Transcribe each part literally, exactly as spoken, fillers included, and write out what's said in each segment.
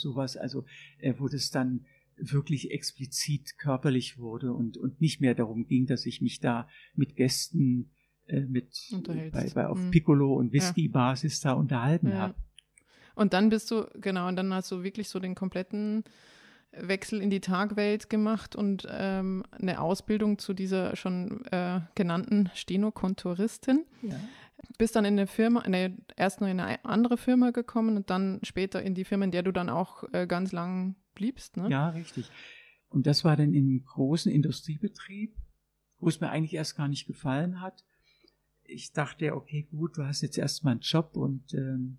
sowas, also äh, wo das dann wirklich explizit körperlich wurde und, und nicht mehr darum ging, dass ich mich da mit Gästen äh, mit bei, bei auf mhm. Piccolo und Whisky-Basis da unterhalten ja. habe. Und dann bist du, genau, und dann hast du wirklich so den kompletten Wechsel in die Tagwelt gemacht und ähm, eine Ausbildung zu dieser schon äh, genannten Stenokonturistin. Ja. Bist dann in eine Firma, eine, erst noch in eine andere Firma gekommen und dann später in die Firma, in der du dann auch äh, ganz lang bliebst, ne? Ja, richtig. Und das war dann in einem großen Industriebetrieb, wo es mir eigentlich erst gar nicht gefallen hat. Ich dachte, okay, gut, du hast jetzt erstmal einen Job und ähm,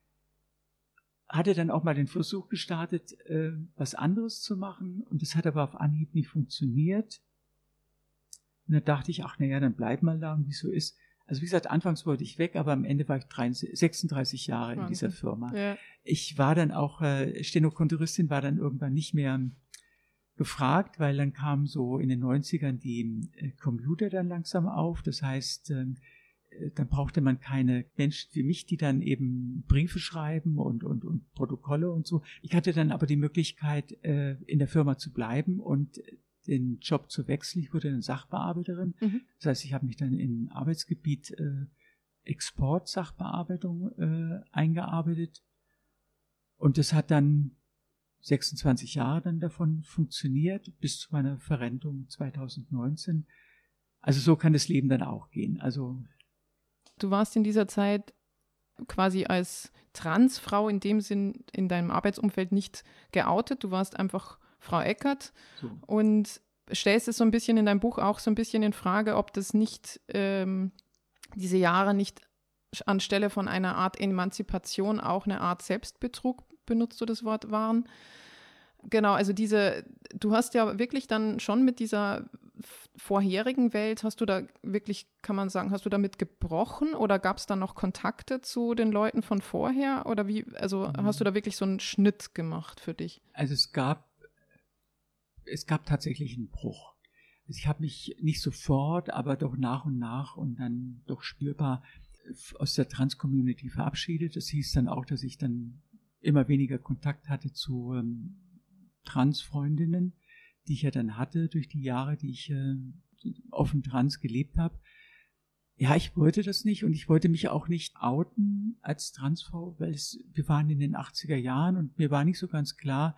hatte dann auch mal den Versuch gestartet, äh, was anderes zu machen. Und das hat aber auf Anhieb nicht funktioniert. Und dann dachte ich, ach naja, dann bleib mal da und wie es so ist. Also wie gesagt, anfangs wollte ich weg, aber am Ende war ich dreiundsechzig, sechsunddreißig Jahre in Wahnsinn. dieser Firma. Ja. Ich war dann auch, äh, Stenokonturistin war dann irgendwann nicht mehr gefragt, weil dann kamen so in den neunzigern die äh, Computer dann langsam auf. Das heißt, äh, dann brauchte man keine Menschen wie mich, die dann eben Briefe schreiben und, und, und Protokolle und so. Ich hatte dann aber die Möglichkeit, äh, in der Firma zu bleiben und den Job zu wechseln. Ich wurde dann Sachbearbeiterin. Mhm. Das heißt, ich habe mich dann im Arbeitsgebiet äh, Export-Sachbearbeitung äh, eingearbeitet. Und das hat dann sechsundzwanzig Jahre dann davon funktioniert, bis zu meiner Verrentung zweitausendneunzehn. Also so kann das Leben dann auch gehen. Also du warst in dieser Zeit quasi als Transfrau in dem Sinn in deinem Arbeitsumfeld nicht geoutet. Du warst einfach Frau Eckert so. Und stellst es so ein bisschen in deinem Buch auch so ein bisschen in Frage, ob das nicht, ähm, diese Jahre nicht anstelle von einer Art Emanzipation auch eine Art Selbstbetrug, benutzt du das Wort, waren. Genau, also diese, du hast ja wirklich dann schon mit dieser vorherigen Welt, hast du da wirklich, kann man sagen, hast du damit gebrochen oder gab es da noch Kontakte zu den Leuten von vorher oder wie, also mhm. hast du da wirklich so einen Schnitt gemacht für dich? Also es gab, es gab tatsächlich einen Bruch. Also ich habe mich nicht sofort, aber doch nach und nach und dann doch spürbar aus der Trans-Community verabschiedet. Das hieß dann auch, dass ich dann immer weniger Kontakt hatte zu ähm, Trans-Freundinnen, die ich ja dann hatte durch die Jahre, die ich äh, offen trans gelebt habe. Ja, ich wollte das nicht und ich wollte mich auch nicht outen als Transfrau, weil es, wir waren in den achtziger Jahren und mir war nicht so ganz klar,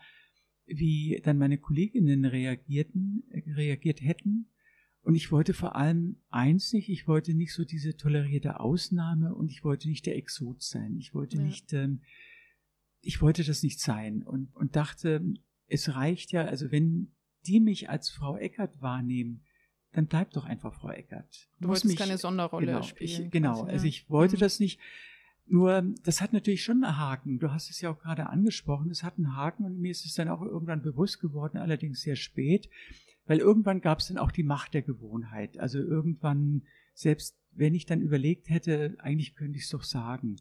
wie dann meine Kolleginnen reagierten, reagiert hätten. Und ich wollte vor allem eins nicht, ich wollte nicht so diese tolerierte Ausnahme und ich wollte nicht der Exot sein. Ich wollte ja. nicht, ähm, ich wollte das nicht sein und, und dachte, es reicht ja, also wenn die mich als Frau Eckert wahrnehmen, dann bleib doch einfach Frau Eckert. Du wolltest mich, keine Sonderrolle genau, spielen. Ich, genau, quasi, also ja. ich wollte mhm. das nicht. Nur, das hat natürlich schon einen Haken. Du hast es ja auch gerade angesprochen. Es hat einen Haken und mir ist es dann auch irgendwann bewusst geworden, allerdings sehr spät, weil irgendwann gab es dann auch die Macht der Gewohnheit. Also irgendwann, selbst wenn ich dann überlegt hätte, eigentlich könnte ich es doch sagen.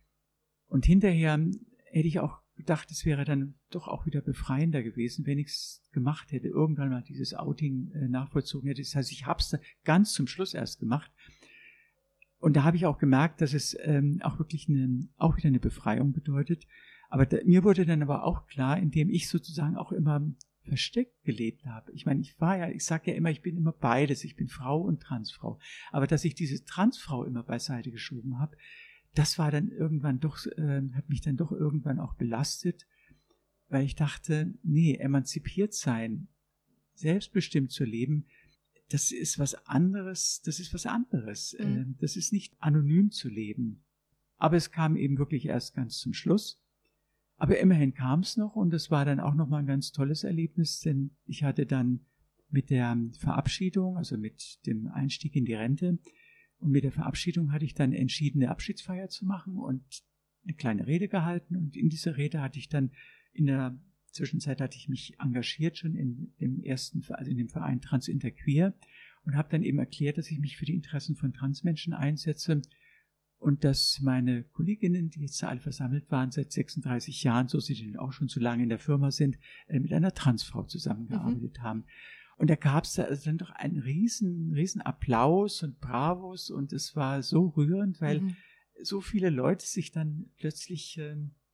Und hinterher hätte ich auch gedacht, es wäre dann doch auch wieder befreiender gewesen, wenn ich es gemacht hätte, irgendwann mal dieses Outing äh, nachvollzogen hätte. Das heißt, ich habe es ganz zum Schluss erst gemacht. Und da habe ich auch gemerkt, dass es ähm, auch wirklich eine, auch wieder eine Befreiung bedeutet. Aber da, mir wurde dann aber auch klar, indem ich sozusagen auch immer versteckt gelebt habe. Ich meine, ich war ja, ich sage ja immer, ich bin immer beides. Ich bin Frau und Transfrau. Aber dass ich diese Transfrau immer beiseite geschoben habe, das war dann irgendwann doch, äh, hat mich dann doch irgendwann auch belastet, weil ich dachte, nee, emanzipiert sein, selbstbestimmt zu leben, das ist was anderes, das ist was anderes. Mhm. Das ist nicht anonym zu leben. Aber es kam eben wirklich erst ganz zum Schluss. Aber immerhin kam es noch und es war dann auch nochmal ein ganz tolles Erlebnis, denn ich hatte dann mit der Verabschiedung, also mit dem Einstieg in die Rente und mit der Verabschiedung hatte ich dann entschieden, eine Abschiedsfeier zu machen und eine kleine Rede gehalten und in dieser Rede hatte ich dann in der Zwischenzeit hatte ich mich engagiert schon in dem ersten, also in dem Verein Trans Interqueer und habe dann eben erklärt, dass ich mich für die Interessen von Transmenschen einsetze und dass meine Kolleginnen, die jetzt alle versammelt waren seit sechsunddreißig Jahren, so sie denn auch schon so lange in der Firma sind, mit einer Transfrau zusammengearbeitet mhm. haben. Und da gab es da also dann doch einen riesen, riesen Applaus und Bravos und es war so rührend, weil mhm. so viele Leute sich dann plötzlich äh,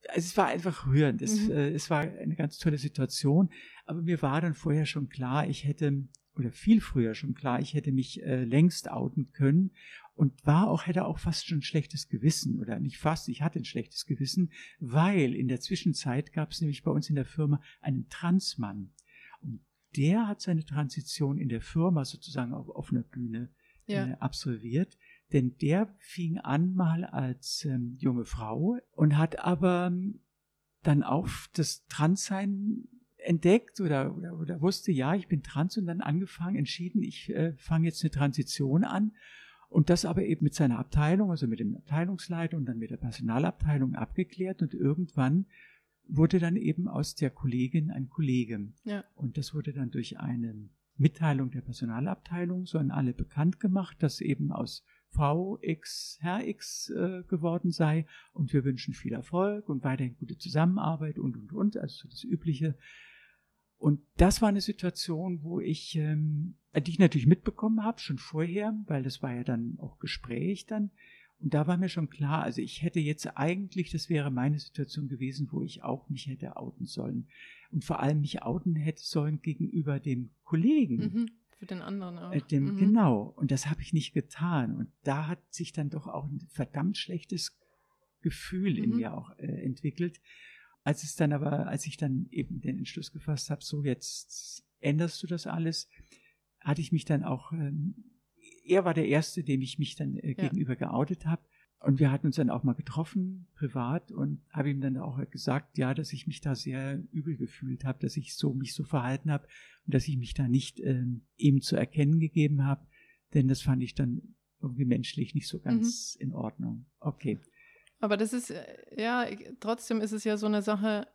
also es war einfach rührend. Es, Mhm. äh, es war eine ganz tolle Situation. Aber mir war dann vorher schon klar, ich hätte, oder viel früher schon klar, ich hätte mich äh, längst outen können und war auch, hätte auch fast schon ein schlechtes Gewissen. Oder nicht fast, ich hatte ein schlechtes Gewissen, weil in der Zwischenzeit gab es nämlich bei uns in der Firma einen Transmann. Und der hat seine Transition in der Firma sozusagen auf offener Bühne Ja. äh, absolviert. Denn der fing an mal als ähm, junge Frau und hat aber ähm, dann auch das Transsein entdeckt oder, oder, oder wusste, ja, ich bin trans und dann angefangen, entschieden, ich äh, fange jetzt eine Transition an und das aber eben mit seiner Abteilung, also mit dem Abteilungsleiter und dann mit der Personalabteilung abgeklärt und irgendwann wurde dann eben aus der Kollegin ein Kollege. Ja. Und das wurde dann durch eine Mitteilung der Personalabteilung so an alle bekannt gemacht, dass eben aus Frau X Herr X äh, geworden sei und wir wünschen viel Erfolg und weiterhin gute Zusammenarbeit und, und, und, also so das Übliche. Und das war eine Situation, wo ich, ähm, die ich natürlich mitbekommen habe, schon vorher, weil das war ja dann auch Gespräch dann. Und da war mir schon klar, also ich hätte jetzt eigentlich, das wäre meine Situation gewesen, wo ich auch mich hätte outen sollen. Und vor allem mich outen hätte sollen gegenüber dem Kollegen. Mhm. Für den anderen auch. Äh, dem, Mhm. Genau, und das habe ich nicht getan. Und da hat sich dann doch auch ein verdammt schlechtes Gefühl in Mhm. mir auch äh, entwickelt. Als es dann aber, als ich dann eben den Entschluss gefasst habe, so jetzt änderst du das alles, hatte ich mich dann auch, ähm, er war der Erste, dem ich mich dann äh, Ja. gegenüber geoutet habe. Und wir hatten uns dann auch mal getroffen, privat, und habe ihm dann auch gesagt, ja, dass ich mich da sehr übel gefühlt habe, dass ich so mich so verhalten habe und dass ich mich da nicht ähm, ihm zu erkennen gegeben habe, denn das fand ich dann irgendwie menschlich nicht so ganz in Ordnung. Okay. Aber das ist, äh, ja, ich- trotzdem ist es ja so eine Sache,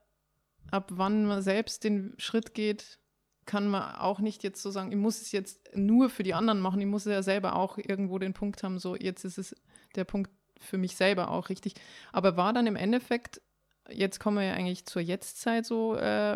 ab wann man selbst den Schritt geht, kann man auch nicht jetzt so sagen, ich muss es jetzt nur für die anderen machen, ich muss ja selber auch irgendwo den Punkt haben, so jetzt ist es der Punkt für mich selber auch richtig. Aber war dann im Endeffekt, jetzt kommen wir ja eigentlich zur Jetztzeit so, äh,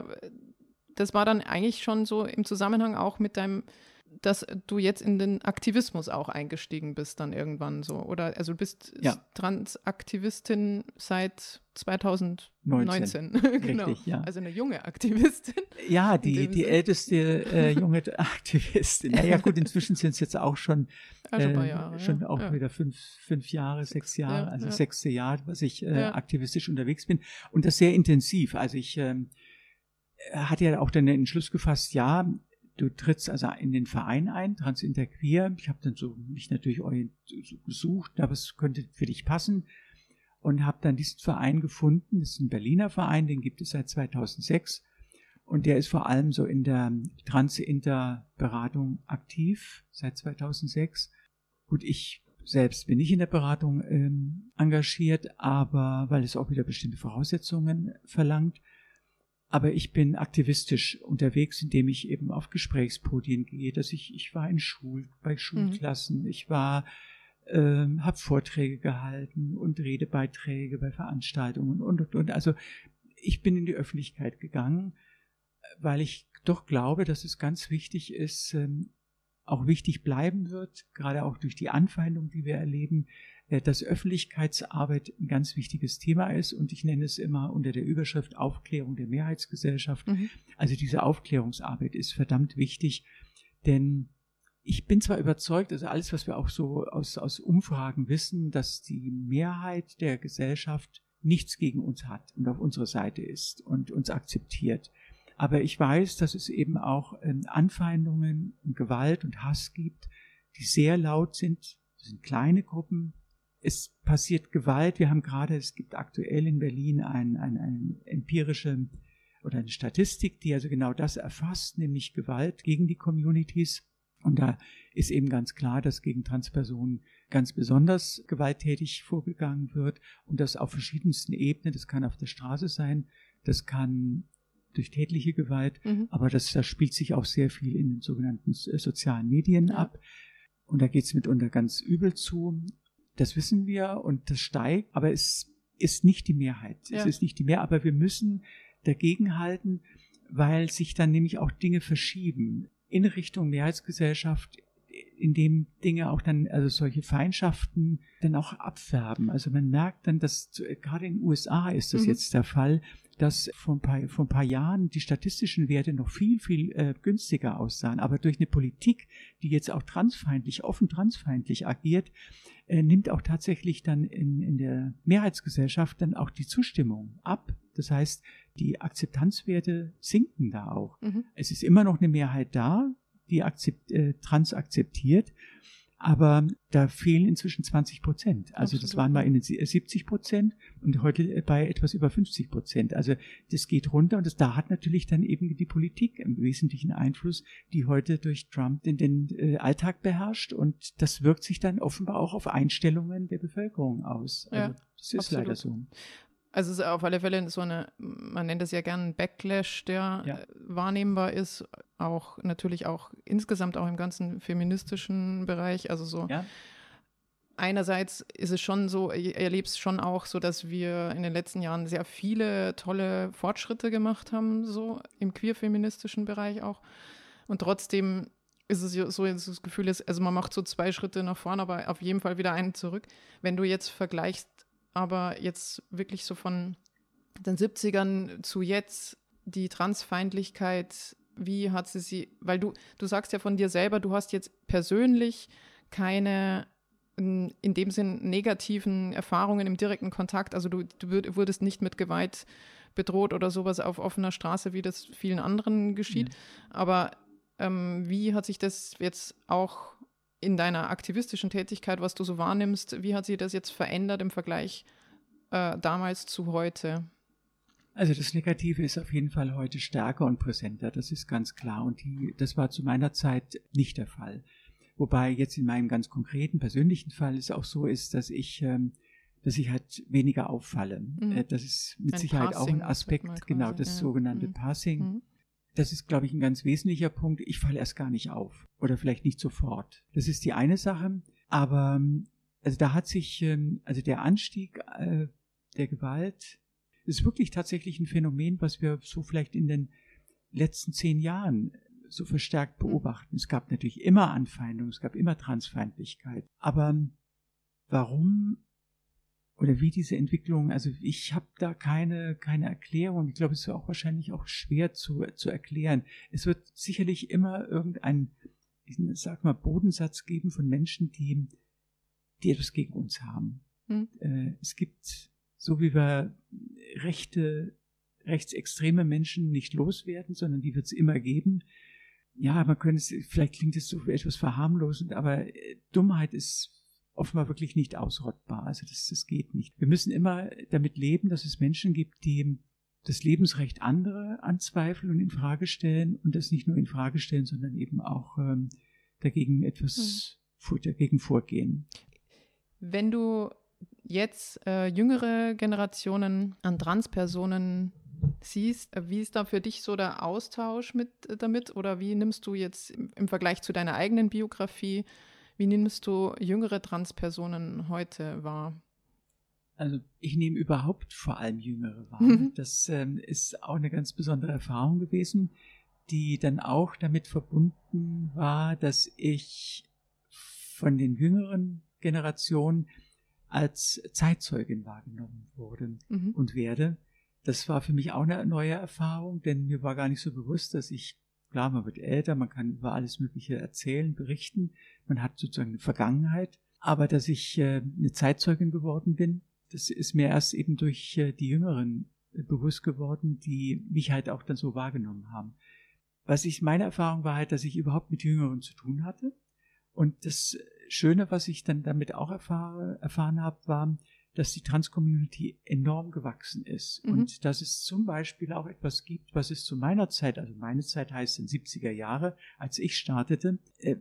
das war dann eigentlich schon so im Zusammenhang auch mit deinem, dass du jetzt in den Aktivismus auch eingestiegen bist dann irgendwann so, oder? Also du bist Ja. Transaktivistin seit zweitausendneunzehn. Genau. Richtig, ja. Also eine junge Aktivistin. Ja, In die, dem die Sinn. älteste äh, junge Aktivistin. Naja, gut, inzwischen sind es jetzt auch schon, Ja, schon ein paar äh, Jahre. schon ja. auch ja. wieder fünf, fünf Jahre, sechs Jahre, ja, also ja. sechste Jahr, was ich äh, Ja. aktivistisch unterwegs bin. Und das sehr intensiv. Also ich ähm, hatte ja auch dann den Entschluss gefasst, ja, du trittst also in den Verein ein, Transinterqueer. Ich habe dann so mich natürlich orient- so gesucht, aber es könnte für dich passen. Und habe dann diesen Verein gefunden. Das ist ein Berliner Verein, den gibt es seit zweitausendsechs. Und der ist vor allem so in der Trans-Inter-Beratung aktiv, seit zweitausendsechs. Gut, ich selbst bin nicht in der Beratung ähm, engagiert, aber weil es auch wieder bestimmte Voraussetzungen verlangt. Aber ich bin aktivistisch unterwegs, indem ich eben auf Gesprächspodien gehe, dass ich, ich war in Schul, bei Schulklassen, ich war, ähm, habe Vorträge gehalten und Redebeiträge bei Veranstaltungen und, und, und. Also ich bin in die Öffentlichkeit gegangen, weil ich doch glaube, dass es ganz wichtig ist, ähm, auch wichtig bleiben wird, gerade auch durch die Anfeindung, die wir erleben, äh, dass Öffentlichkeitsarbeit ein ganz wichtiges Thema ist und ich nenne es immer unter der Überschrift Aufklärung der Mehrheitsgesellschaft. Mhm. Also diese Aufklärungsarbeit ist verdammt wichtig, denn ich bin zwar überzeugt, also alles, was wir auch so aus, aus Umfragen wissen, dass die Mehrheit der Gesellschaft nichts gegen uns hat und auf unserer Seite ist und uns akzeptiert. Aber ich weiß, dass es eben auch ähm, Anfeindungen und Gewalt und Hass gibt, die sehr laut sind. Das sind kleine Gruppen. Es passiert Gewalt. Wir haben gerade, es gibt aktuell in Berlin ein, ein, eine empirische oder eine Statistik, die also genau das erfasst, nämlich Gewalt gegen die Communities. Und da ist eben ganz klar, dass gegen Transpersonen ganz besonders gewalttätig vorgegangen wird und das auf verschiedensten Ebenen. Das kann auf der Straße sein, das kann durch tätliche Gewalt, Mhm. aber das, das spielt sich auch sehr viel in den sogenannten äh, sozialen Medien Ja. ab. Und da geht es mitunter ganz übel zu. Das wissen wir und das steigt, aber es ist nicht die Mehrheit. Ja. Es ist nicht die Mehrheit, aber wir müssen dagegenhalten, weil sich dann nämlich auch Dinge verschieben in Richtung Mehrheitsgesellschaft, in dem Dinge auch dann, also solche Feindschaften dann auch abfärben. Also man merkt dann, dass gerade in den U S A ist das mhm. jetzt der Fall, dass vor ein, paar, vor ein paar Jahren die statistischen Werte noch viel, viel äh, günstiger aussahen. Aber durch eine Politik, die jetzt auch transfeindlich, offen transfeindlich agiert, äh, nimmt auch tatsächlich dann in, in der Mehrheitsgesellschaft dann auch die Zustimmung ab. Das heißt, die Akzeptanzwerte sinken da auch. Mhm. Es ist immer noch eine Mehrheit da, die akzept, äh, trans akzeptiert, aber da fehlen inzwischen zwanzig Prozent. Also Absolut. Das waren mal in den siebzig Prozent und heute bei etwas über fünfzig Prozent. Also das geht runter und das, da hat natürlich dann eben die Politik im Wesentlichen Einfluss, die heute durch Trump den, den äh, Alltag beherrscht und das wirkt sich dann offenbar auch auf Einstellungen der Bevölkerung aus. Also ja, das ist absolut. leider so. Also es ist auf alle Fälle so eine, man nennt es ja gerne ein Backlash, der ja. wahrnehmbar ist, auch natürlich auch insgesamt auch im ganzen feministischen Bereich, also so ja. einerseits ist es schon so, ich erlebe es schon auch so, dass wir in den letzten Jahren sehr viele tolle Fortschritte gemacht haben, so im queer-feministischen Bereich auch und trotzdem ist es so, das Gefühl ist, also man macht so zwei Schritte nach vorne, aber auf jeden Fall wieder einen zurück. Wenn du jetzt vergleichst, aber jetzt wirklich so von den siebzigern zu jetzt, die Transfeindlichkeit, wie hat sie sie, weil du, du sagst ja von dir selber, du hast jetzt persönlich keine, in dem Sinn, negativen Erfahrungen im direkten Kontakt, also du, du wurdest nicht mit Gewalt bedroht oder sowas auf offener Straße, wie das vielen anderen geschieht, mhm. aber ähm, wie hat sich das jetzt auch in deiner aktivistischen Tätigkeit, was du so wahrnimmst, wie hat sich das jetzt verändert im Vergleich äh, damals zu heute? Also das Negative ist auf jeden Fall heute stärker und präsenter, das ist ganz klar. Und die, das war zu meiner Zeit nicht der Fall. Wobei jetzt in meinem ganz konkreten persönlichen Fall es auch so ist, dass ich, ähm, dass ich halt weniger auffalle. Mhm. Äh, das ist mit ein Sicherheit Passing, auch ein Aspekt, genau, das ja. sogenannte mhm. Passing. Mhm. Das ist, glaube ich, ein ganz wesentlicher Punkt. Ich falle erst gar nicht auf oder vielleicht nicht sofort. Das ist die eine Sache. Aber also da hat sich, also der Anstieg äh, der Gewalt ist wirklich tatsächlich ein Phänomen, was wir so vielleicht in den letzten zehn Jahren so verstärkt beobachten. Es gab natürlich immer Anfeindung, es gab immer Transfeindlichkeit. Aber warum oder wie diese Entwicklung, also ich habe da keine, keine Erklärung. Ich glaube, es ist auch wahrscheinlich auch schwer zu, zu erklären. Es wird sicherlich immer irgendein, ich sag mal, Bodensatz geben von Menschen, die, die etwas gegen uns haben. Hm. Äh, es gibt, so wie wir rechte, rechtsextreme Menschen nicht loswerden, sondern die wird es immer geben. Ja, man könnte es, vielleicht klingt es so etwas verharmlosend, aber äh, Dummheit ist offenbar wirklich nicht ausrottbar. Also das, das geht nicht. Wir müssen immer damit leben, dass es Menschen gibt, die das Lebensrecht anderer anzweifeln und in Frage stellen und das nicht nur in Frage stellen, sondern eben auch ähm, dagegen etwas hm. dagegen vorgehen. Wenn du jetzt äh, jüngere Generationen an Transpersonen siehst, wie ist da für dich so der Austausch mit damit oder wie nimmst du jetzt im, im Vergleich zu deiner eigenen Biografie, wie nimmst du jüngere Transpersonen heute wahr? Also ich nehme überhaupt vor allem Jüngere wahr. Mhm. Das ähm, ist auch eine ganz besondere Erfahrung gewesen, die dann auch damit verbunden war, dass ich von den jüngeren Generationen als Zeitzeugin wahrgenommen wurde mhm. und werde. Das war für mich auch eine neue Erfahrung, denn mir war gar nicht so bewusst, dass ich, klar, man wird älter, man kann über alles Mögliche erzählen, berichten, man hat sozusagen eine Vergangenheit, aber dass ich äh, eine Zeitzeugin geworden bin, das ist mir erst eben durch äh, die Jüngeren äh, bewusst geworden, die mich halt auch dann so wahrgenommen haben. Was ich, meine Erfahrung war halt, dass ich überhaupt mit Jüngeren zu tun hatte. Und das Schöne, was ich dann damit auch erfahre, erfahren habe, war, dass die Trans-Community enorm gewachsen ist. Mhm. Und dass es zum Beispiel auch etwas gibt, was es zu meiner Zeit, also meine Zeit heißt in siebziger Jahre, als ich startete, äh,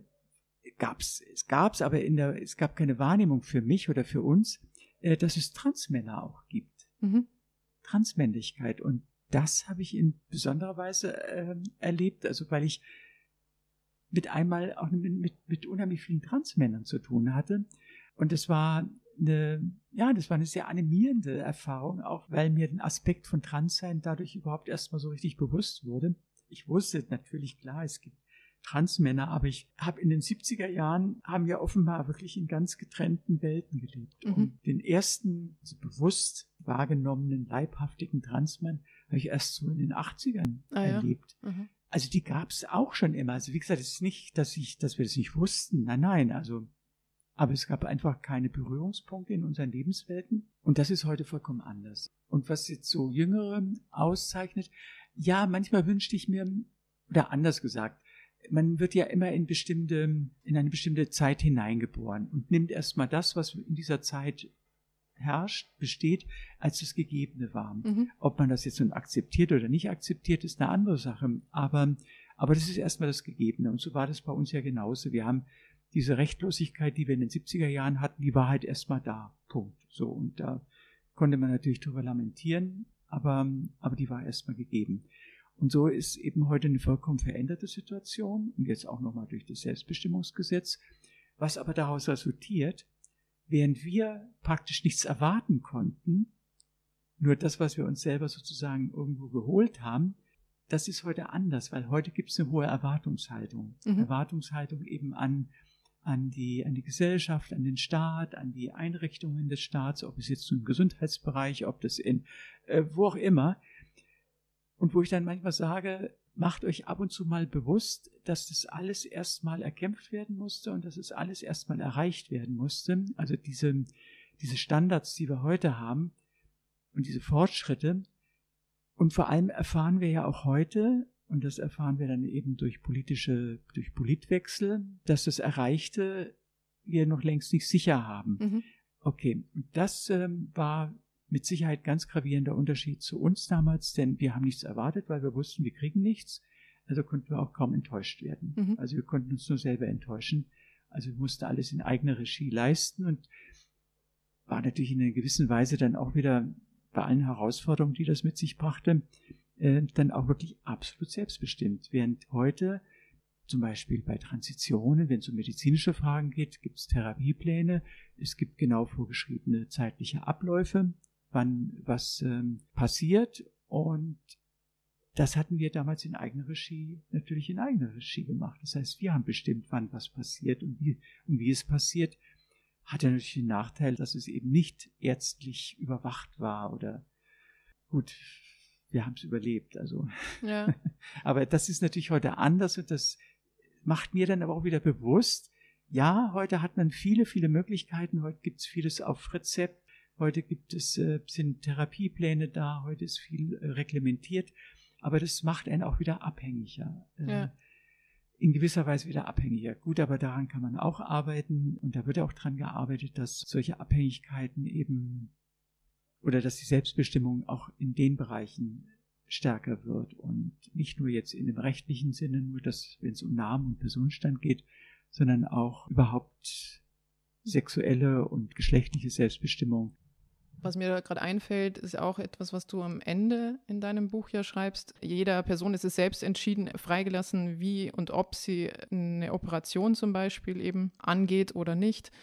gab's, es gab's, aber in der, es gab keine Wahrnehmung für mich oder für uns, äh, dass es Transmänner auch gibt. Mhm. Transmännlichkeit. Und das habe ich in besonderer Weise äh, erlebt, also weil ich mit einmal auch mit, mit, mit unheimlich vielen Transmännern zu tun hatte. Und das war eine, ja, das war eine sehr animierende Erfahrung, auch weil mir den Aspekt von Transsein dadurch überhaupt erstmal so richtig bewusst wurde. Ich wusste natürlich, klar, es gibt Transmänner, aber ich habe in den siebziger Jahren, haben wir offenbar wirklich in ganz getrennten Welten gelebt. Mhm. Und den ersten also bewusst wahrgenommenen, leibhaftigen Transmann habe ich erst so in den achtzigern Ah, ja. erlebt. Mhm. Also die gab es auch schon immer. Also wie gesagt, es ist nicht, dass ich, dass wir das nicht wussten. Nein, nein, also aber es gab einfach keine Berührungspunkte in unseren Lebenswelten. Und das ist heute vollkommen anders. Und was jetzt so Jüngere auszeichnet, ja, manchmal wünschte ich mir, oder anders gesagt, man wird ja immer in bestimmte, in eine bestimmte Zeit hineingeboren und nimmt erstmal das, was in dieser Zeit herrscht, besteht, als das Gegebene war. Mhm. Ob man das jetzt nun akzeptiert oder nicht akzeptiert, ist eine andere Sache. Aber, aber das ist erstmal das Gegebene. Und so war das bei uns ja genauso. Wir haben diese Rechtlosigkeit, die wir in den siebziger Jahren hatten, die war halt erstmal da. Punkt. So. Und da konnte man natürlich drüber lamentieren, aber, aber die war erstmal gegeben. Und so ist eben heute eine vollkommen veränderte Situation und jetzt auch nochmal durch das Selbstbestimmungsgesetz, was aber daraus resultiert, während wir praktisch nichts erwarten konnten, nur das, was wir uns selber sozusagen irgendwo geholt haben, das ist heute anders, weil heute gibt es eine hohe Erwartungshaltung. Mhm. Erwartungshaltung eben an, an, die, an die Gesellschaft, an den Staat, an die Einrichtungen des Staats, ob es jetzt im Gesundheitsbereich, ob das in äh, wo auch immer. Und wo ich dann manchmal sage, macht euch ab und zu mal bewusst, dass das alles erstmal erkämpft werden musste und dass es alles erstmal erreicht werden musste. Also diese, diese Standards, die wir heute haben und diese Fortschritte. Und vor allem erfahren wir ja auch heute, und das erfahren wir dann eben durch politische, durch Politwechsel, dass das Erreichte wir noch längst nicht sicher haben. Mhm. Okay, und das ähm, war mit Sicherheit ganz gravierender Unterschied zu uns damals, denn wir haben nichts erwartet, weil wir wussten, wir kriegen nichts. Also konnten wir auch kaum enttäuscht werden. Mhm. Also wir konnten uns nur selber enttäuschen. Also wir mussten alles in eigener Regie leisten und war natürlich in einer gewissen Weise dann auch wieder bei allen Herausforderungen, die das mit sich brachte, äh, dann auch wirklich absolut selbstbestimmt. Während heute zum Beispiel bei Transitionen, wenn es um medizinische Fragen geht, gibt es Therapiepläne, es gibt genau vorgeschriebene zeitliche Abläufe, wann was ähm, passiert, und das hatten wir damals in eigener Regie, natürlich in eigener Regie gemacht. Das heißt, wir haben bestimmt, wann was passiert und wie, und wie es passiert. Hatte natürlich den Nachteil, dass es eben nicht ärztlich überwacht war oder gut, wir haben es überlebt. Also. Ja. Aber das ist natürlich heute anders und das macht mir dann aber auch wieder bewusst, ja, heute hat man viele, viele Möglichkeiten, heute gibt es vieles auf Rezept. Heute gibt es, äh, sind Therapiepläne da, heute ist viel äh, reglementiert, aber das macht einen auch wieder abhängiger, äh, ja. in gewisser Weise wieder abhängiger. Gut, aber daran kann man auch arbeiten und da wird auch dran gearbeitet, dass solche Abhängigkeiten eben oder dass die Selbstbestimmung auch in den Bereichen stärker wird und nicht nur jetzt in dem rechtlichen Sinne, nur dass, wenn es um Namen und Personenstand geht, sondern auch überhaupt sexuelle und geschlechtliche Selbstbestimmung. Was mir da gerade einfällt, ist auch etwas, was du am Ende in deinem Buch ja schreibst. Jeder Person ist es selbst entschieden, freigelassen, wie und ob sie eine Operation zum Beispiel eben angeht oder nicht.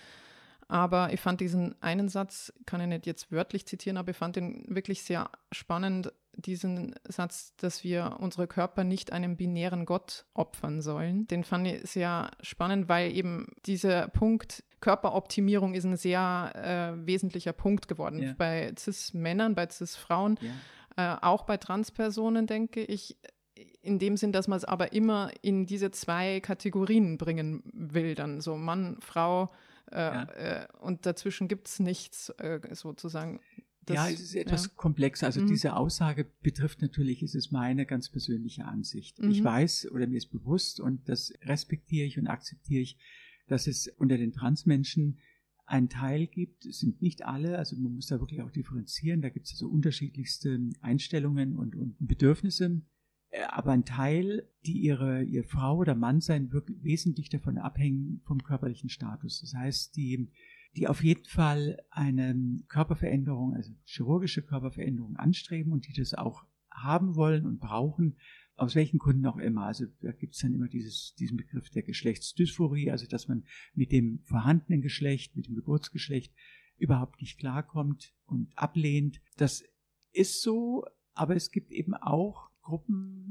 Aber ich fand diesen einen Satz, kann ich nicht jetzt wörtlich zitieren, aber ich fand den wirklich sehr spannend, diesen Satz, dass wir unsere Körper nicht einem binären Gott opfern sollen. Den fand ich sehr spannend, weil eben dieser Punkt Körperoptimierung ist ein sehr äh, wesentlicher Punkt geworden. Ja. Bei Cis-Männern, bei Cis-Frauen, ja. äh, auch bei Transpersonen, denke ich, in dem Sinn, dass man es aber immer in diese zwei Kategorien bringen will, dann so Mann, Frau, äh, ja. äh, und dazwischen gibt es nichts äh, sozusagen. Das, ja, es ist etwas ja. komplexer. Also mhm. diese Aussage betrifft natürlich, es ist meine ganz persönliche Ansicht. Mhm. Ich weiß oder mir ist bewusst und das respektiere ich und akzeptiere ich, dass es unter den Transmenschen einen Teil gibt, es sind nicht alle, also man muss da wirklich auch differenzieren, da gibt es also unterschiedlichste Einstellungen und, und Bedürfnisse, aber ein Teil, die ihre, ihr Frau oder Mann sein, wirklich wesentlich davon abhängen vom körperlichen Status. Das heißt, die die auf jeden Fall eine Körperveränderung, also chirurgische Körperveränderung anstreben und die das auch haben wollen und brauchen, aus welchen Gründen auch immer. Also da gibt es dann immer dieses, diesen Begriff der Geschlechtsdysphorie, also dass man mit dem vorhandenen Geschlecht, mit dem Geburtsgeschlecht überhaupt nicht klarkommt und ablehnt. Das ist so, aber es gibt eben auch Gruppen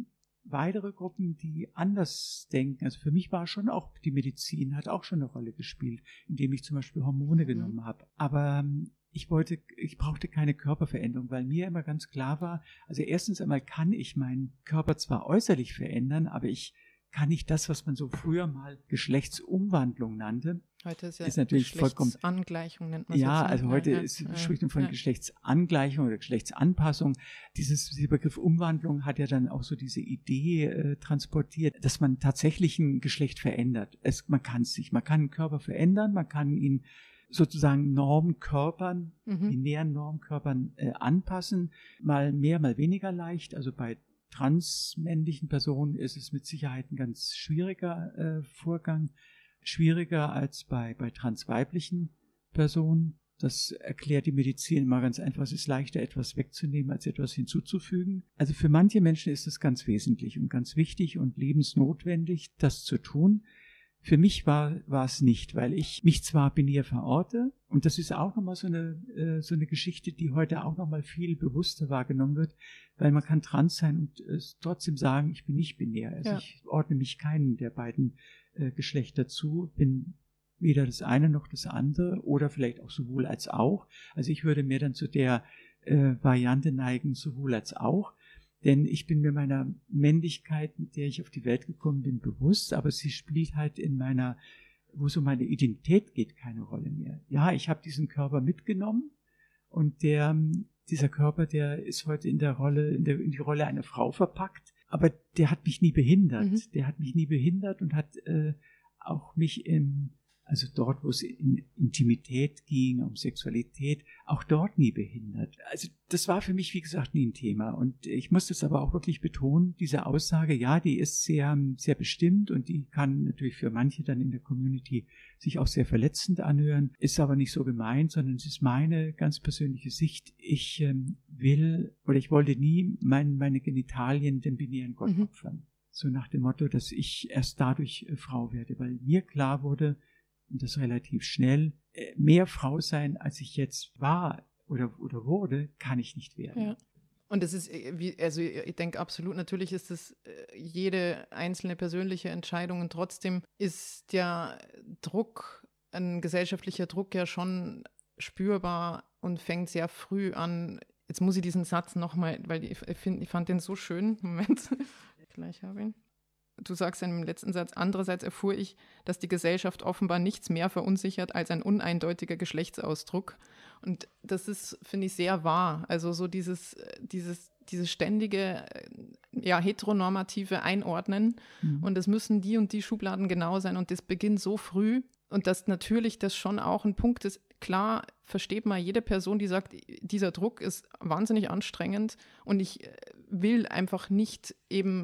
weitere Gruppen, die anders denken. Also für mich war schon auch die Medizin, hat auch schon eine Rolle gespielt, indem ich zum Beispiel Hormone mhm. genommen habe. Aber ich wollte, ich brauchte keine Körperveränderung, weil mir immer ganz klar war, also erstens einmal kann ich meinen Körper zwar äußerlich verändern, aber ich kann nicht das, was man so früher mal Geschlechtsumwandlung nannte. Heute ist ja ist natürlich vollkommen Geschlechtsangleichung, nennt man es. Ja, jetzt also nicht, heute ja, ist, ja, spricht man von ja. Geschlechtsangleichung oder Geschlechtsanpassung. Dieses, dieser Begriff Umwandlung hat ja dann auch so diese Idee äh, transportiert, dass man tatsächlich ein Geschlecht verändert. Es, man kann sich, man kann einen Körper verändern, man kann ihn sozusagen Normkörpern, Mhm. binären Normkörpern äh, anpassen, mal mehr, mal weniger leicht. Also bei transmännlichen Personen ist es mit Sicherheit ein ganz schwieriger äh, Vorgang, schwieriger als bei, bei transweiblichen Personen. Das erklärt die Medizin immer ganz einfach. Es ist leichter, etwas wegzunehmen, als etwas hinzuzufügen. Also für manche Menschen ist es ganz wesentlich und ganz wichtig und lebensnotwendig, das zu tun. Für mich war, war es nicht, weil ich mich zwar binär verorte, und das ist auch nochmal so eine, äh, so eine Geschichte, die heute auch nochmal viel bewusster wahrgenommen wird, weil man kann trans sein und äh, trotzdem sagen, ich bin nicht binär. Also Ja. ich ordne mich keinem der beiden äh, Geschlechter zu, bin weder das eine noch das andere oder vielleicht auch sowohl als auch. Also ich würde mehr dann zu der äh, Variante neigen, sowohl als auch. Denn ich bin mir meiner Männlichkeit, mit der ich auf die Welt gekommen bin, bewusst, aber sie spielt halt in meiner, wo es um meine Identität geht, keine Rolle mehr. Ja, ich habe diesen Körper mitgenommen und der, dieser Körper, der ist heute in der Rolle, in, der, in die Rolle einer Frau verpackt, aber der hat mich nie behindert. Mhm. Der hat mich nie behindert und hat äh, auch mich im Also dort, wo es in Intimität ging, um Sexualität, auch dort nie behindert. Also das war für mich, wie gesagt, nie ein Thema. Und ich muss das aber auch wirklich betonen, diese Aussage, ja, die ist sehr, sehr bestimmt und die kann natürlich für manche dann in der Community sich auch sehr verletzend anhören, ist aber nicht so gemeint, sondern es ist meine ganz persönliche Sicht. Ich ähm, will oder ich wollte nie mein, meine Genitalien dem binären Gott Mhm. opfern. So nach dem Motto, dass ich erst dadurch äh, Frau werde, weil mir klar wurde, und das relativ schnell, mehr Frau sein, als ich jetzt war oder, oder wurde, kann ich nicht werden. Ja. Und es ist, wie, also ich denke absolut, natürlich ist es jede einzelne persönliche Entscheidung und trotzdem ist der Druck, ein gesellschaftlicher Druck ja schon spürbar und fängt sehr früh an. Jetzt muss ich diesen Satz nochmal, weil ich, find, ich fand den so schön. Moment, gleich habe ich ihn. Du sagst in dem letzten Satz, andererseits erfuhr ich, dass die Gesellschaft offenbar nichts mehr verunsichert als ein uneindeutiger Geschlechtsausdruck. Und das ist, finde ich, sehr wahr. Also so dieses, dieses, dieses ständige, ja, heteronormative Einordnen. Mhm. Und es müssen die und die Schubladen genau sein. Und das beginnt so früh. Und dass natürlich das schon auch ein Punkt ist. Klar versteht man jede Person, die sagt, dieser Druck ist wahnsinnig anstrengend. Und ich will einfach nicht eben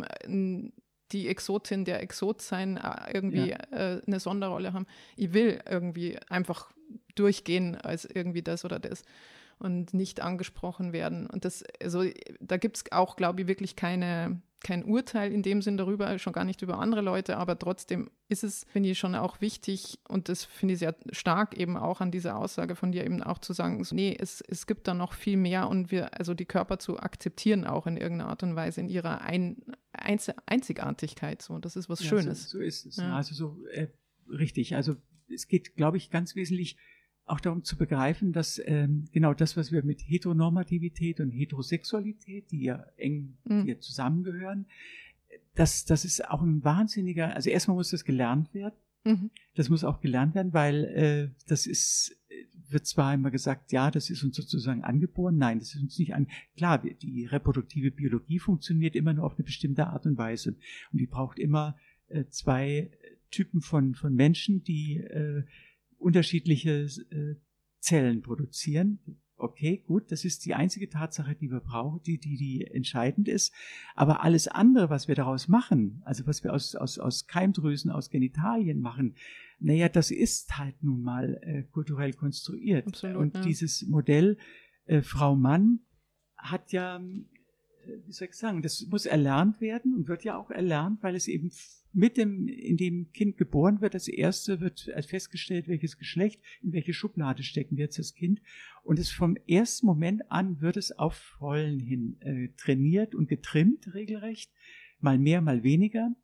die Exotin, der Exot sein, irgendwie ja. äh, eine Sonderrolle haben. Ich will irgendwie einfach durchgehen als irgendwie das oder das und nicht angesprochen werden. Und das, also da gibt es auch, glaube ich, wirklich keine, kein Urteil in dem Sinn darüber, schon gar nicht über andere Leute, aber trotzdem ist es, finde ich, schon auch wichtig und das finde ich sehr stark eben auch an dieser Aussage von dir eben auch zu sagen, so, nee, es, es gibt da noch viel mehr und wir, also die Körper zu akzeptieren auch in irgendeiner Art und Weise in ihrer Ein, Einzel, Einzigartigkeit. So, das ist was ja, Schönes. So, so ist es. Ja. Ja, also so äh, richtig. Also es geht, glaube ich, ganz wesentlich auch darum zu begreifen, dass ähm, genau das, was wir mit Heteronormativität und Heterosexualität, die ja eng Mhm. hier zusammengehören, das, das ist auch ein wahnsinniger, also erstmal muss das gelernt werden. Mhm. Das muss auch gelernt werden, weil äh, das ist, wird zwar immer gesagt, ja, das ist uns sozusagen angeboren. Nein, das ist uns nicht an. Klar, die reproduktive Biologie funktioniert immer nur auf eine bestimmte Art und Weise. Und die braucht immer äh, zwei Typen von, von Menschen, die äh, unterschiedliche äh, Zellen produzieren. Okay, gut, das ist die einzige Tatsache, die wir brauchen, die, die, die entscheidend ist. Aber alles andere, was wir daraus machen, also was wir aus, aus, aus Keimdrüsen, aus Genitalien machen, naja, das ist halt nun mal äh, kulturell konstruiert. Absolut, und ja. dieses Modell äh, Frau-Mann hat ja, äh, wie soll ich sagen, das muss erlernt werden und wird ja auch erlernt, weil es eben mit dem, in dem Kind geboren wird, das erste wird festgestellt, welches Geschlecht, in welche Schublade stecken wir jetzt das Kind. Und es vom ersten Moment an wird es auf Rollen hin äh, trainiert und getrimmt regelrecht, mal mehr, mal weniger.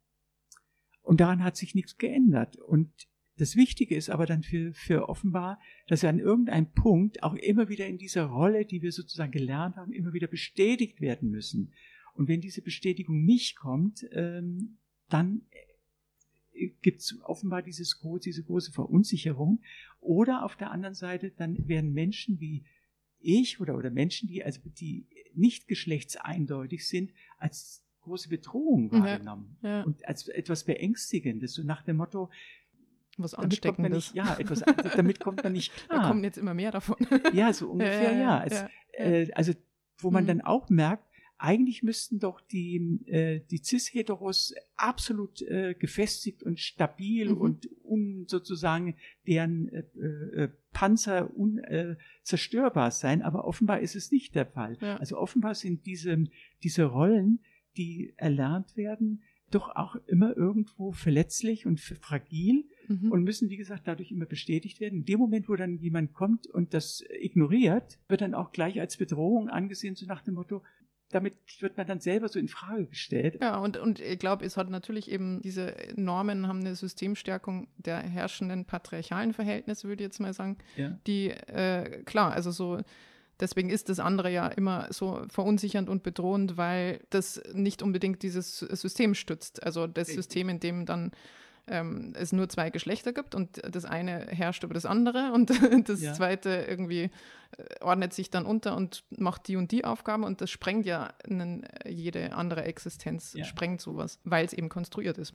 Und daran hat sich nichts geändert. Und das Wichtige ist aber dann für, für offenbar, dass wir an irgendeinem Punkt auch immer wieder in dieser Rolle, die wir sozusagen gelernt haben, immer wieder bestätigt werden müssen. Und wenn diese Bestätigung nicht kommt, ähm, dann gibt es offenbar dieses, diese große Verunsicherung. Oder auf der anderen Seite, dann werden Menschen wie ich oder, oder Menschen, die, also, die nicht geschlechtseindeutig sind, als große Bedrohung wahrgenommen. Ja, ja. Und als etwas Beängstigendes, so nach dem Motto, was Ansteckendes. Ja, etwas, damit kommt man nicht klar. Da kommen jetzt immer mehr davon. Ja, so ungefähr, ja. ja, ja. Als, ja, ja. Äh, also, wo man mhm. dann auch merkt, eigentlich müssten doch die, äh, die Cis-Heteros absolut äh, gefestigt und stabil mhm. und un, sozusagen deren äh, äh, Panzer unzerstörbar äh, sein, aber offenbar ist es nicht der Fall. Ja. Also offenbar sind diese, diese Rollen, die erlernt werden, doch auch immer irgendwo verletzlich und fragil mhm. und müssen, wie gesagt, dadurch immer bestätigt werden. In dem Moment, wo dann jemand kommt und das ignoriert, wird dann auch gleich als Bedrohung angesehen, so nach dem Motto, damit wird man dann selber so in Frage gestellt. Ja, und, und ich glaube, es hat natürlich eben, diese Normen haben eine Systemstärkung der herrschenden patriarchalen Verhältnisse, würde ich jetzt mal sagen, ja. die, äh, klar, also so, deswegen ist das andere ja immer so verunsichernd und bedrohend, weil das nicht unbedingt dieses System stützt. Also das okay. System, in dem dann ähm, es nur zwei Geschlechter gibt und das eine herrscht über das andere und das ja. zweite irgendwie äh, ordnet sich dann unter und macht die und die Aufgaben und das sprengt ja einen, jede andere Existenz, ja. sprengt sowas, weil es eben konstruiert ist.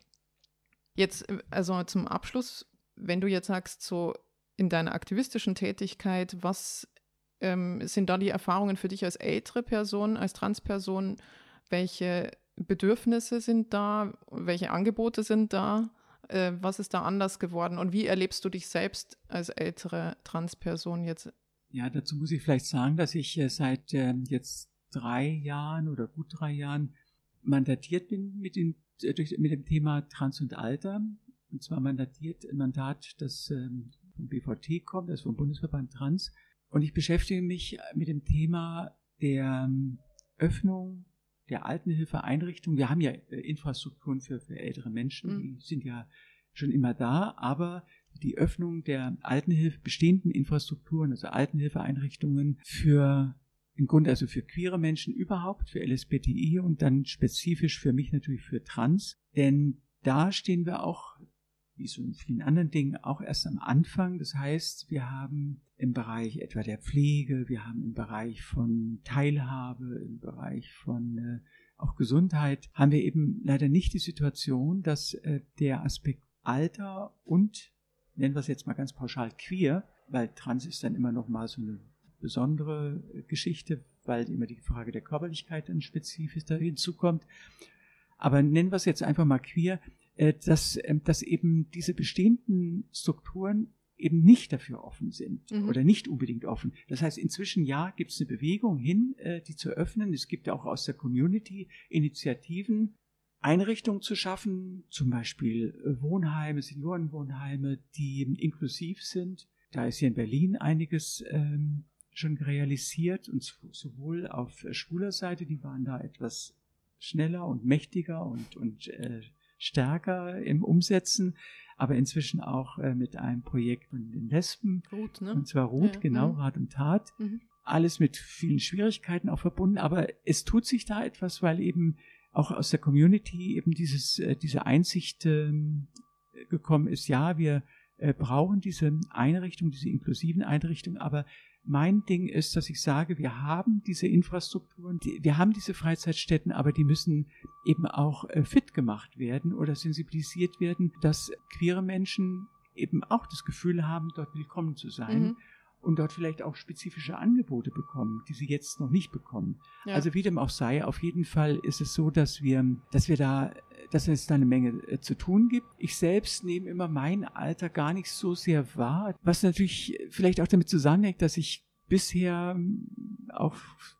Jetzt, also zum Abschluss, wenn du jetzt sagst, so in deiner aktivistischen Tätigkeit, was ähm, sind da die Erfahrungen für dich als ältere Person, als Transperson, welche Bedürfnisse sind da, welche Angebote sind da? Was ist da anders geworden und wie erlebst du dich selbst als ältere Transperson jetzt? Ja, dazu muss ich vielleicht sagen, dass ich seit äh, jetzt drei Jahren oder gut drei Jahren mandatiert bin mit, den, durch, mit dem Thema Trans und Alter. Und zwar mandatiert ein Mandat, das ähm, vom B V T kommt, das vom Bundesverband Trans. Und ich beschäftige mich mit dem Thema der ähm, Öffnung der Altenhilfeeinrichtungen. Wir haben ja äh, Infrastrukturen für, für ältere Menschen, mhm. die sind ja schon immer da, aber die Öffnung der Altenhilfe, bestehenden Infrastrukturen, also Altenhilfeeinrichtungen für im Grunde also für queere Menschen überhaupt, für L S B T I und dann spezifisch für mich natürlich für Trans, denn da stehen wir auch, wie so in vielen anderen Dingen, auch erst am Anfang. Das heißt, wir haben im Bereich etwa der Pflege, wir haben im Bereich von Teilhabe, im Bereich von äh, auch Gesundheit, haben wir eben leider nicht die Situation, dass äh, der Aspekt Alter und, nennen wir es jetzt mal ganz pauschal, queer, weil Trans ist dann immer noch mal so eine besondere Geschichte, weil immer die Frage der Körperlichkeit dann spezifisch da hinzukommt. Aber nennen wir es jetzt einfach mal queer, dass, dass eben diese bestehenden Strukturen eben nicht dafür offen sind mhm. oder nicht unbedingt offen. Das heißt, inzwischen ja, gibt es eine Bewegung hin, die zu öffnen. Es gibt ja auch aus der Community Initiativen, Einrichtungen zu schaffen, zum Beispiel Wohnheime, Seniorenwohnheime, die inklusiv sind. Da ist hier in Berlin einiges ähm, schon realisiert und sowohl auf schwuler Seite, die waren da etwas schneller und mächtiger und, und äh, stärker im Umsetzen, aber inzwischen auch äh, mit einem Projekt von den Lesben, Ruth, ne? Und zwar Ruth, ja, genau, mhm. Rat und Tat. Mhm. Alles mit vielen Schwierigkeiten auch verbunden, aber es tut sich da etwas, weil eben auch aus der Community eben dieses, äh, diese Einsicht äh, gekommen ist, ja, wir äh, brauchen diese Einrichtung, diese inklusiven Einrichtungen, aber mein Ding ist, dass ich sage, wir haben diese Infrastrukturen, die, wir haben diese Freizeitstätten, aber die müssen eben auch äh, fit gemacht werden oder sensibilisiert werden, dass queere Menschen eben auch das Gefühl haben, dort willkommen zu sein mhm. und dort vielleicht auch spezifische Angebote bekommen, die sie jetzt noch nicht bekommen. Ja. Also wie dem auch sei, auf jeden Fall ist es so, dass wir, dass wir da, dass es da eine Menge äh, zu tun gibt. Ich selbst nehme immer mein Alter gar nicht so sehr wahr, was natürlich vielleicht auch damit zusammenhängt, dass ich bisher auch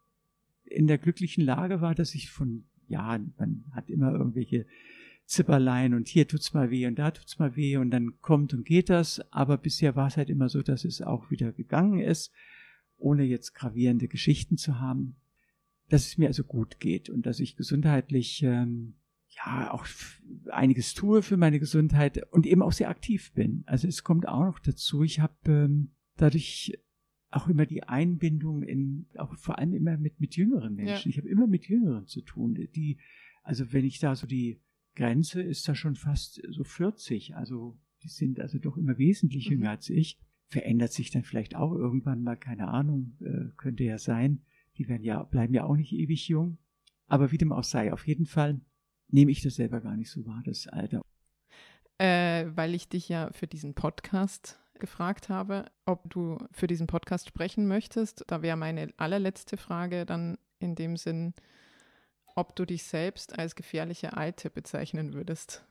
in der glücklichen Lage war, dass ich von, ja, man hat immer irgendwelche Zipperlein und hier tut's mal weh und da tut's mal weh und dann kommt und geht das, aber bisher war es halt immer so, dass es auch wieder gegangen ist, ohne jetzt gravierende Geschichten zu haben, dass es mir also gut geht und dass ich gesundheitlich ähm, ja ja auch einiges tue für meine Gesundheit und eben auch sehr aktiv bin. Also es kommt auch noch dazu, ich habe ähm, dadurch auch immer die Einbindung in, auch vor allem immer mit, mit jüngeren Menschen. Ja. Ich habe immer mit Jüngeren zu tun, die, also wenn ich da so die Grenze ist da schon fast so vierzig, also die sind also doch immer wesentlich jünger mhm. als ich. Verändert sich dann vielleicht auch irgendwann mal, keine Ahnung, äh, könnte ja sein. Die werden ja, bleiben ja auch nicht ewig jung. Aber wie dem auch sei, auf jeden Fall nehme ich das selber gar nicht so wahr, das Alter. Äh, weil ich dich ja für diesen Podcast gefragt habe, ob du für diesen Podcast sprechen möchtest. Da wäre meine allerletzte Frage dann in dem Sinn, ob du dich selbst als gefährliche Alte bezeichnen würdest.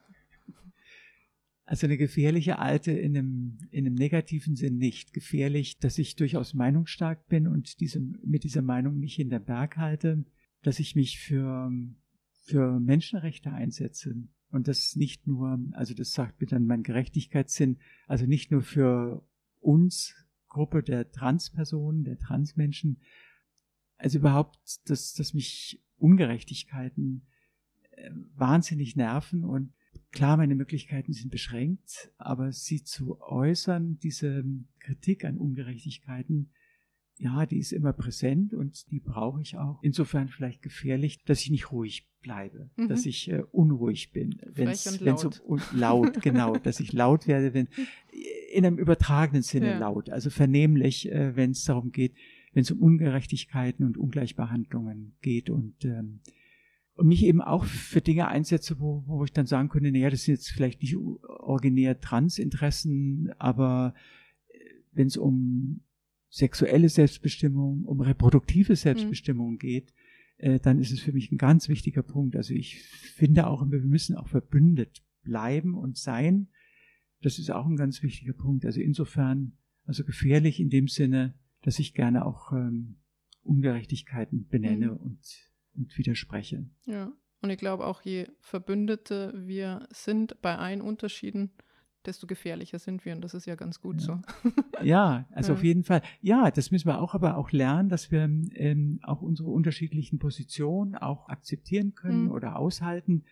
Also eine gefährliche Alte in einem, in einem negativen Sinn nicht. Gefährlich, dass ich durchaus meinungsstark bin und diese, mit dieser Meinung nicht hinterm Berg halte, dass ich mich für, für Menschenrechte einsetze. Und das nicht nur, also das sagt mir dann mein Gerechtigkeitssinn, also nicht nur für uns, Gruppe der Transpersonen, der Transmenschen, also überhaupt, dass, dass mich Ungerechtigkeiten äh, wahnsinnig nerven und klar, meine Möglichkeiten sind beschränkt, aber sie zu äußern, diese Kritik an Ungerechtigkeiten, ja, die ist immer präsent und die brauche ich auch. Insofern vielleicht gefährlich, dass ich nicht ruhig bleibe, mhm. dass ich äh, unruhig bin. Frech und laut. Wenn's um, und laut, genau, dass ich laut werde, wenn in einem übertragenen Sinne ja. laut, also vernehmlich, äh, wenn es darum geht, wenn es um Ungerechtigkeiten und Ungleichbehandlungen geht und ähm, Und mich eben auch für Dinge einsetze, wo, wo ich dann sagen könnte, naja, das sind jetzt vielleicht nicht originär Transinteressen, aber wenn es um sexuelle Selbstbestimmung, um reproduktive Selbstbestimmung mhm. geht, äh, dann ist es für mich ein ganz wichtiger Punkt. Also ich finde auch, wir müssen auch verbündet bleiben und sein. Das ist auch ein ganz wichtiger Punkt. Also insofern, also gefährlich in dem Sinne, dass ich gerne auch ähm, Ungerechtigkeiten benenne mhm. und und widerspreche. Ja, und ich glaube auch, je Verbündete wir sind bei allen Unterschieden, desto gefährlicher sind wir und das ist ja ganz gut ja. so. Ja, also ja. auf jeden Fall. Ja, das müssen wir auch aber auch lernen, dass wir ähm, auch unsere unterschiedlichen Positionen auch akzeptieren können mhm. oder aushalten.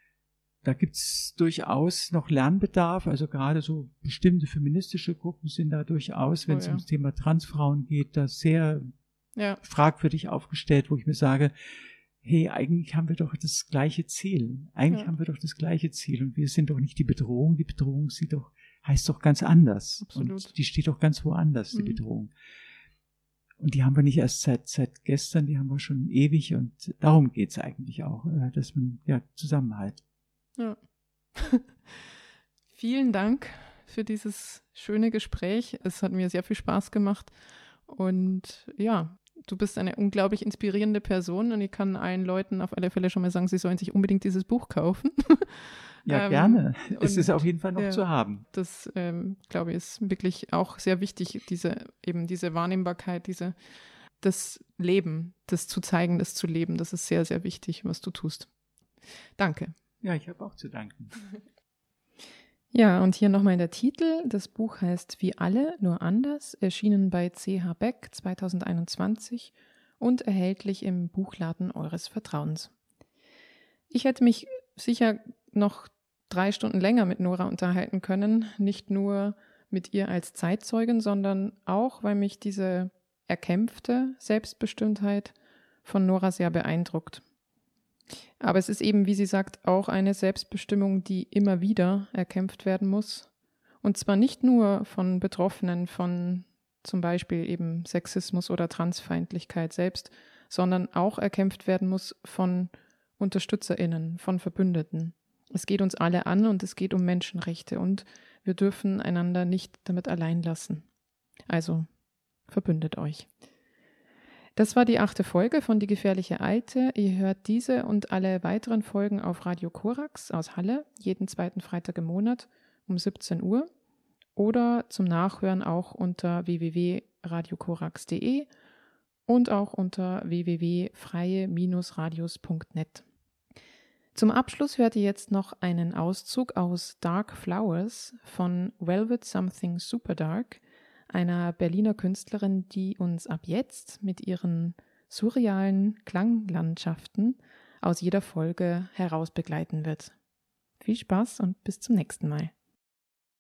Da gibt es durchaus noch Lernbedarf, also gerade so bestimmte feministische Gruppen sind da durchaus, wenn es oh, ja. ums Thema Transfrauen geht, da sehr ja. fragwürdig aufgestellt, wo ich mir sage, hey, eigentlich haben wir doch das gleiche Ziel. Eigentlich ja. haben wir doch das gleiche Ziel und wir sind doch nicht die Bedrohung. Die Bedrohung sieht doch, heißt doch ganz anders. Absolut. Und die steht doch ganz woanders, die mhm. Bedrohung. Und die haben wir nicht erst seit, seit gestern, die haben wir schon ewig und darum geht's eigentlich auch, dass man, ja, Zusammenhalt. Ja. Vielen Dank für dieses schöne Gespräch. Es hat mir sehr viel Spaß gemacht und ja, du bist eine unglaublich inspirierende Person und ich kann allen Leuten auf alle Fälle schon mal sagen, sie sollen sich unbedingt dieses Buch kaufen. Ja, ähm, gerne. Es ist auf jeden Fall noch ja, zu haben. Das, ähm, glaube ich, ist wirklich auch sehr wichtig, diese eben diese Wahrnehmbarkeit, diese, das Leben, das zu zeigen, das zu leben. Das ist sehr, sehr wichtig, was du tust. Danke. Ja, ich habe auch zu danken. Ja, und hier nochmal der Titel. Das Buch heißt Wie alle, nur anders, erschienen bei C H Beck zwanzig einundzwanzig und erhältlich im Buchladen eures Vertrauens. Ich hätte mich sicher noch drei Stunden länger mit Nora unterhalten können, nicht nur mit ihr als Zeitzeugin, sondern auch, weil mich diese erkämpfte Selbstbestimmtheit von Nora sehr beeindruckt. Aber es ist eben, wie sie sagt, auch eine Selbstbestimmung, die immer wieder erkämpft werden muss. Und zwar nicht nur von Betroffenen von zum Beispiel eben Sexismus oder Transfeindlichkeit selbst, sondern auch erkämpft werden muss von UnterstützerInnen, von Verbündeten. Es geht uns alle an und es geht um Menschenrechte und wir dürfen einander nicht damit allein lassen. Also verbündet euch. Das war die achte Folge von Die gefährliche Alte. Ihr hört diese und alle weiteren Folgen auf Radio Korax aus Halle, jeden zweiten Freitag im Monat um siebzehn Uhr oder zum Nachhören auch unter w w w punkt radio korax punkt de und auch unter w w w punkt freie radios punkt net. Zum Abschluss hört ihr jetzt noch einen Auszug aus Dark Flowers von Velvet Something Super Dark, einer Berliner Künstlerin, die uns ab jetzt mit ihren surrealen Klanglandschaften aus jeder Folge heraus begleiten wird. Viel Spaß und bis zum nächsten Mal.